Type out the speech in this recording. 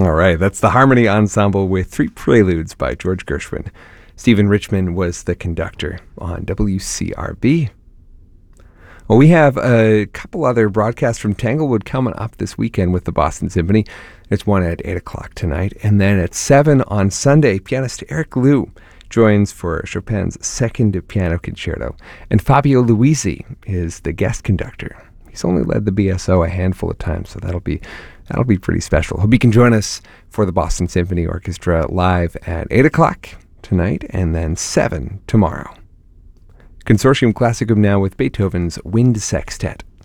All right, that's the Harmony Ensemble with 3 Preludes by George Gershwin. Stephen Richman was the conductor on WCRB. Well, we have a couple other broadcasts from Tanglewood coming up this weekend with the Boston Symphony. There's one at 8 o'clock tonight, and then at 7 on Sunday, pianist Eric Liu joins for Chopin's Second Piano Concerto, and Fabio Luisi is the guest conductor. He's only led the BSO a handful of times, so that'll be pretty special. Hope you can join us for the Boston Symphony Orchestra live at 8 o'clock tonight and then 7 tomorrow. Consortium Classicum now with Beethoven's Wind Sextet.